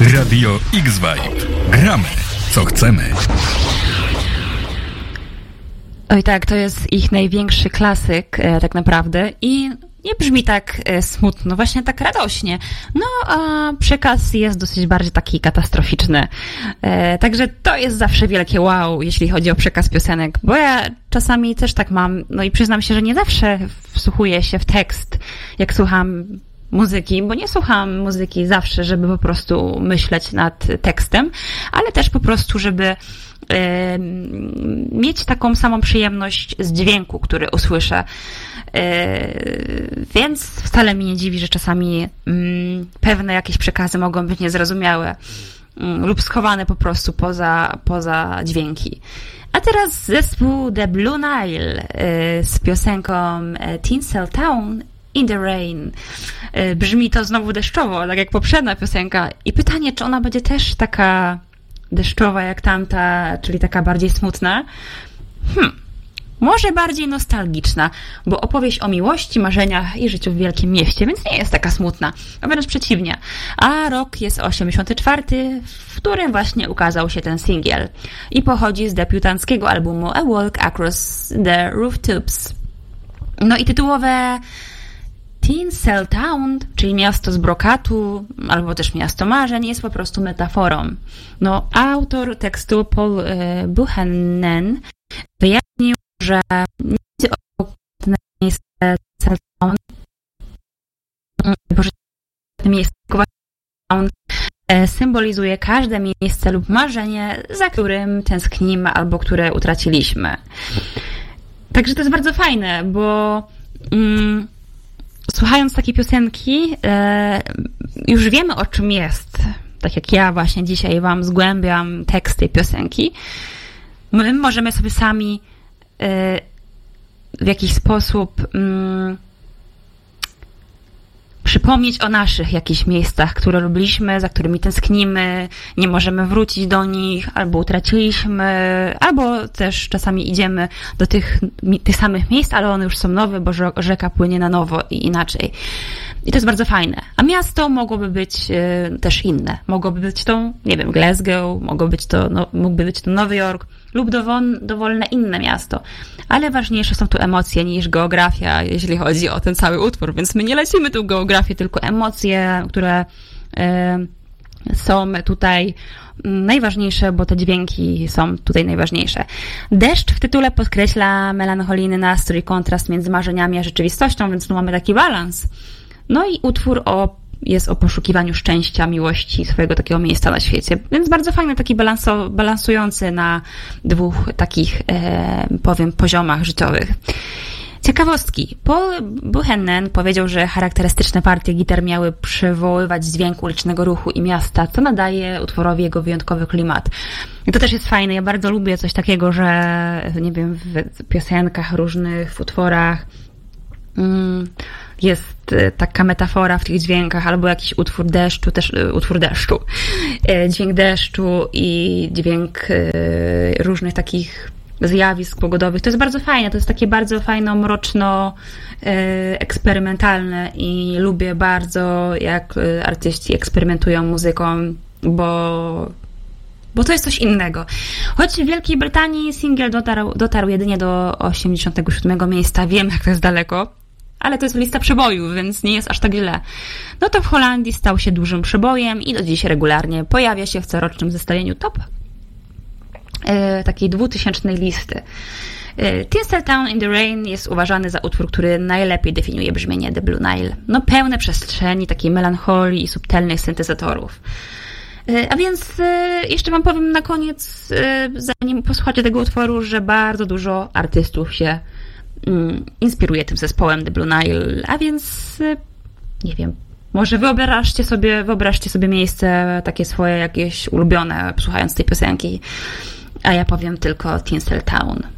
Radio X-Vibe. Gramy, co chcemy. Oj tak, to jest ich największy klasyk tak naprawdę i nie brzmi tak smutno, właśnie tak radośnie. No, a przekaz jest dosyć bardziej taki katastroficzny. Także to jest zawsze wielkie wow, jeśli chodzi o przekaz piosenek, bo ja czasami też tak mam, no i przyznam się, że nie zawsze wsłuchuję się w tekst, jak słucham muzyki, bo nie słucham muzyki zawsze, żeby po prostu myśleć nad tekstem, ale też po prostu, żeby mieć taką samą przyjemność z dźwięku, który usłyszę. Więc wcale mnie nie dziwi, że czasami pewne jakieś przekazy mogą być niezrozumiałe lub schowane po prostu poza dźwięki. A teraz zespół The Blue Nile z piosenką Tinseltown in the Rain. Brzmi to znowu deszczowo, tak jak poprzednia piosenka. I pytanie, czy ona będzie też taka deszczowa jak tamta, czyli taka bardziej smutna? Może bardziej nostalgiczna, bo opowieść o miłości, marzeniach i życiu w wielkim mieście, więc nie jest taka smutna, a wręcz przeciwnie. A rok jest 84, w którym właśnie ukazał się ten singiel i pochodzi z debiutanckiego albumu A Walk Across the Rooftops. No i tytułowe Tinseltown, czyli miasto z brokatu, albo też miasto marzeń, jest po prostu metaforą. No, autor tekstu Paul Buchanan wyjaśnił, że nie chodzi o miejsce Tinseltown, bo miejsce symbolizuje każde miejsce lub marzenie, za którym tęsknimy albo które utraciliśmy. Także to jest bardzo fajne, bo słuchając takiej piosenki, już wiemy, o czym jest. Tak jak ja właśnie dzisiaj wam zgłębiam tekst tej piosenki. My możemy sobie sami w jakiś sposób przypomnieć o naszych jakichś miejscach, które lubiliśmy, za którymi tęsknimy, nie możemy wrócić do nich, albo utraciliśmy, albo też czasami idziemy do tych samych miejsc, ale one już są nowe, bo rzeka płynie na nowo i inaczej. I to jest bardzo fajne. A miasto mogłoby być też inne. Mogłoby być to, nie wiem, Glasgow, mógłby być to Nowy Jork lub dowolne inne miasto. Ale ważniejsze są tu emocje niż geografia, jeśli chodzi o ten cały utwór. Więc my nie lecimy tu geografię, tylko emocje, które są tutaj najważniejsze, bo te dźwięki są tutaj najważniejsze. Deszcz w tytule podkreśla melancholijny nastrój, kontrast między marzeniami a rzeczywistością, więc tu mamy taki balans. No i utwór jest o poszukiwaniu szczęścia, miłości, swojego takiego miejsca na świecie. Więc bardzo fajny, taki balansujący na dwóch takich, poziomach życiowych. Ciekawostki. Paul Buchanan powiedział, że charakterystyczne partie gitar miały przywoływać dźwięk ulicznego ruchu i miasta, co nadaje utworowi jego wyjątkowy klimat. I to też jest fajne. Ja bardzo lubię coś takiego, że nie wiem, w piosenkach różnych, w utworach jest taka metafora w tych dźwiękach, albo jakiś utwór deszczu, dźwięk deszczu i dźwięk różnych takich zjawisk pogodowych. To jest bardzo fajne, to jest takie bardzo fajno, mroczno eksperymentalne i lubię bardzo, jak artyści eksperymentują muzyką, bo to jest coś innego. Choć w Wielkiej Brytanii singiel dotarł jedynie do 87 miejsca, wiem, jak to jest daleko, ale to jest lista przebojów, więc nie jest aż tak źle. No to w Holandii stał się dużym przebojem i do dziś regularnie pojawia się w corocznym zestawieniu top takiej 2000 listy. Tinseltown in the Rain jest uważany za utwór, który najlepiej definiuje brzmienie The Blue Nile. No pełne przestrzeni, takiej melancholii i subtelnych syntezatorów. A więc jeszcze wam powiem na koniec, zanim posłuchacie tego utworu, że bardzo dużo artystów się inspiruje tym zespołem The Blue Nile, a więc nie wiem, może wyobraźcie sobie miejsce takie swoje, jakieś ulubione, słuchając tej piosenki, a ja powiem tylko Tinseltown.